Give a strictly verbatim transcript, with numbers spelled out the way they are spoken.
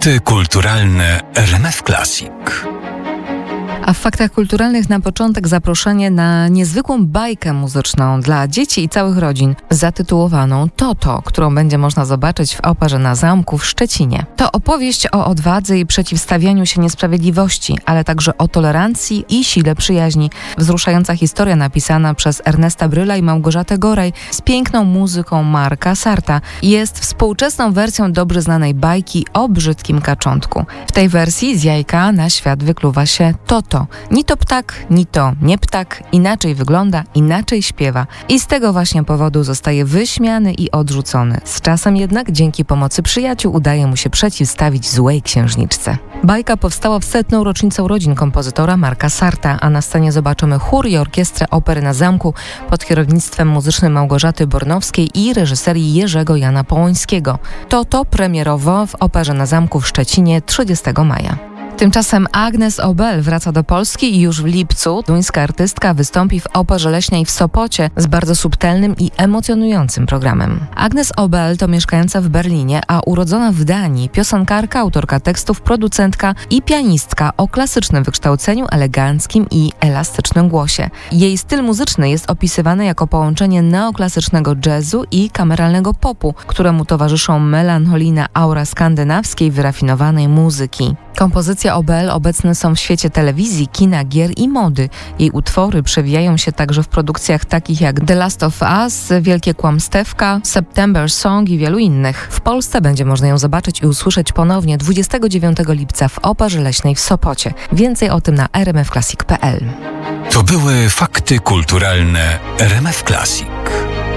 Fakty kulturalne R M F Classic. A w faktach kulturalnych na początek zaproszenie na niezwykłą bajkę muzyczną dla dzieci i całych rodzin zatytułowaną Toto, którą będzie można zobaczyć w Operze na Zamku w Szczecinie. To opowieść o odwadze i przeciwstawianiu się niesprawiedliwości, ale także o tolerancji i sile przyjaźni. Wzruszająca historia napisana przez Ernesta Bryla i Małgorzatę Goraj z piękną muzyką Marka Sarta jest współczesną wersją dobrze znanej bajki o brzydkim kaczątku. W tej wersji z jajka na świat wykluwa się Toto. Ni to ptak, ni to nie ptak, inaczej wygląda, inaczej śpiewa i z tego właśnie powodu zostaje wyśmiany i odrzucony. Z czasem jednak dzięki pomocy przyjaciół udaje mu się przeciwstawić złej księżniczce. Bajka powstała w setną rocznicę urodzin kompozytora Marka Sarta, a na scenie zobaczymy chór i orkiestrę Opery na Zamku pod kierownictwem muzycznym Małgorzaty Bornowskiej i reżyserii Jerzego Jana Połońskiego. Toto premierowo w Operze na Zamku w Szczecinie trzydziestego maja. Tymczasem Agnes Obel wraca do Polski i już w lipcu duńska artystka wystąpi w Operze Leśnej w Sopocie z bardzo subtelnym i emocjonującym programem. Agnes Obel to mieszkająca w Berlinie, a urodzona w Danii piosenkarka, autorka tekstów, producentka i pianistka o klasycznym wykształceniu, eleganckim i elastycznym głosie. Jej styl muzyczny jest opisywany jako połączenie neoklasycznego jazzu i kameralnego popu, któremu towarzyszą melancholijna aura skandynawskiej, wyrafinowanej muzyki. Kompozycje Obel obecne są w świecie telewizji, kina, gier i mody. Jej utwory przewijają się także w produkcjach takich jak The Last of Us, Wielkie Kłamstewka, September Song i wielu innych. W Polsce będzie można ją zobaczyć i usłyszeć ponownie dwudziestego dziewiątego lipca w Operze Leśnej w Sopocie. Więcej o tym na r m f classic kropka p l. To były fakty kulturalne R M F Classic.